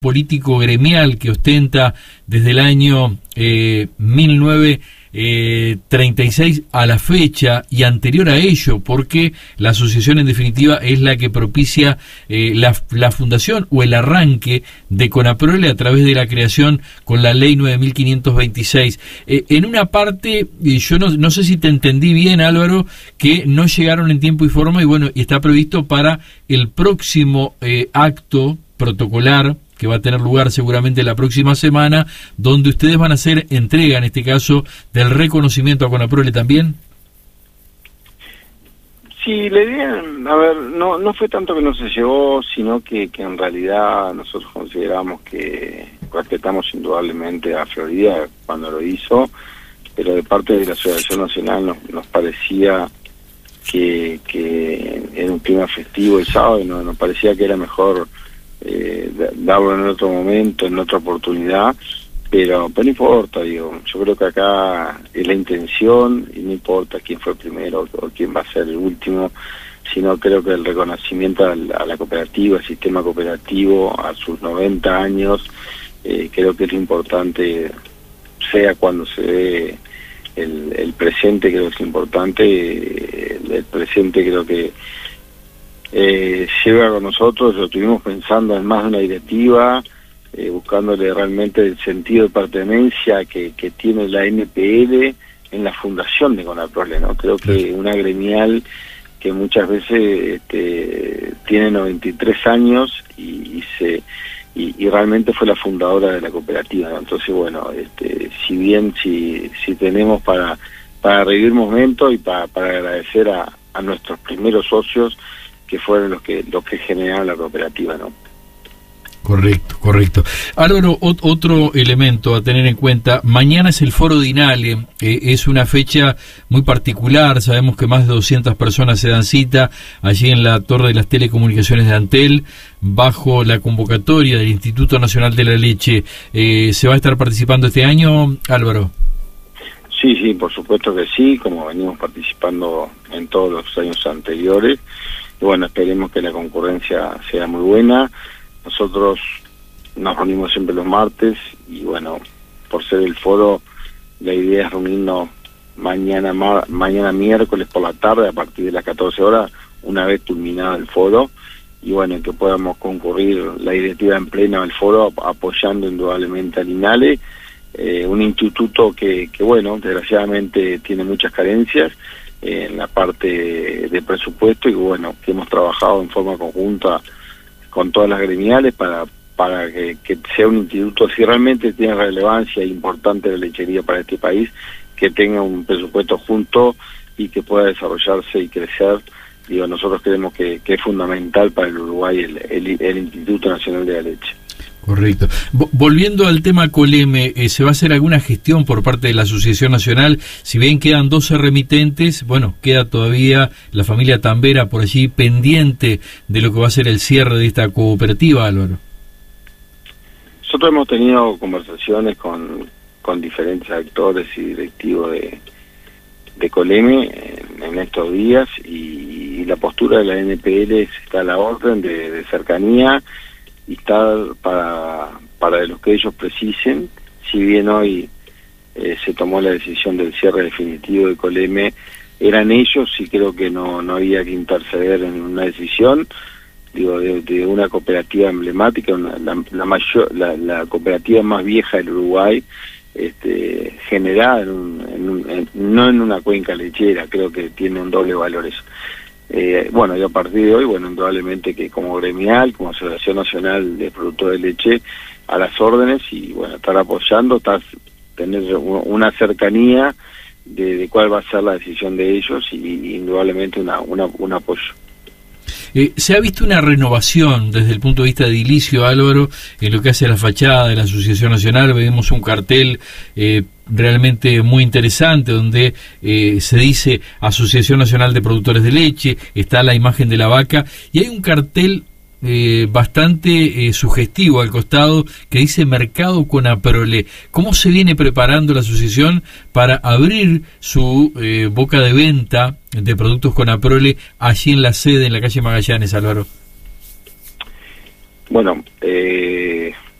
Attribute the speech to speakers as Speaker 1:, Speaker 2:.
Speaker 1: político gremial que ostenta desde el año 1936 a la fecha y anterior a ello, porque la asociación en definitiva es la que propicia la fundación o el arranque de CONAPROLE a través de la creación con la ley 9526. En una parte, yo no sé si te entendí bien, Álvaro, que no llegaron en tiempo y forma, y bueno, y está previsto para el próximo acto protocolar que va a tener lugar seguramente la próxima semana, donde ustedes van a hacer entrega, en este caso, del reconocimiento a CONAPROLE también.
Speaker 2: Sí, la idea, a ver, no fue tanto que no se llegó, sino que en realidad nosotros consideramos que respetamos indudablemente a Florida cuando lo hizo, pero de parte de la Asociación Nacional nos parecía que era un clima festivo el sábado y nos parecía que era mejor darlo en otro momento, en otra oportunidad, pero no importa, digo, yo creo que acá es la intención y no importa quién fue primero o quién va a ser el último, sino creo que el reconocimiento a la cooperativa, al sistema cooperativo, a sus 90 años, creo que es importante, sea cuando se ve el presente, creo que es importante, el presente creo que lleva con nosotros, lo estuvimos pensando en más de una directiva, buscándole realmente el sentido de pertenencia que tiene la NPL en la fundación de CONAPROLE, ¿no? Creo que una gremial que muchas veces tiene 93 años y realmente fue la fundadora de la cooperativa, ¿no? Entonces, bueno, si bien si tenemos para revivir momentos y para agradecer a nuestros primeros socios, que fueron los que generaron la cooperativa, ¿no?
Speaker 1: Correcto. Álvaro, otro elemento a tener en cuenta, mañana es el Foro de INALE, es una fecha muy particular, sabemos que más de 200 personas se dan cita allí en la Torre de las Telecomunicaciones de Antel, bajo la convocatoria del Instituto Nacional de la Leche. ¿Se va a estar participando este año, Álvaro?
Speaker 2: Sí, por supuesto que sí, como venimos participando en todos los años anteriores. Y bueno, esperemos que la concurrencia sea muy buena. Nosotros nos reunimos siempre los martes y bueno, por ser el foro, la idea es reunirnos mañana miércoles por la tarde a partir de las 14 horas, una vez culminado el foro, y bueno, que podamos concurrir la directiva en pleno al foro apoyando indudablemente al INALE, un instituto que bueno, desgraciadamente tiene muchas carencias en la parte de presupuesto y bueno, que hemos trabajado en forma conjunta con todas las gremiales para que sea un instituto, si realmente tiene relevancia importante la lechería para este país, que tenga un presupuesto junto y que pueda desarrollarse y crecer. Digo, nosotros creemos que es fundamental para el Uruguay el Instituto Nacional de la Leche.
Speaker 1: Correcto. Volviendo al tema Coleme, ¿se va a hacer alguna gestión por parte de la Asociación Nacional? Si bien quedan 12 remitentes, bueno, queda todavía la familia Tambera por allí pendiente de lo que va a ser el cierre de esta cooperativa, Álvaro.
Speaker 2: Nosotros hemos tenido conversaciones con diferentes actores y directivos de Coleme en estos días y la postura de la NPL está a la orden de cercanía y está para los que ellos precisen. Si bien hoy se tomó la decisión del cierre definitivo de Coleme, eran ellos y creo que no había que interceder en una decisión, digo, de una cooperativa emblemática, la cooperativa más vieja del Uruguay, generada no en una cuenca lechera, creo que tiene un doble valor eso. Bueno, y a partir de hoy, bueno, indudablemente que como gremial, como Asociación Nacional de Productores de Leche, a las órdenes y bueno, estar apoyando, tener una cercanía de cuál va a ser la decisión de ellos y indudablemente un apoyo.
Speaker 1: Se ha visto una renovación desde el punto de vista edilicio, Álvaro, en lo que hace a la fachada de la Asociación Nacional. Vemos un cartel realmente muy interesante donde se dice Asociación Nacional de Productores de Leche, está la imagen de la vaca y hay un cartel bastante sugestivo al costado que dice Mercado CONAPROLE. ¿Cómo se viene preparando la asociación para abrir su boca de venta de productos CONAPROLE allí en la sede, en la calle Magallanes, Álvaro?
Speaker 2: Bueno,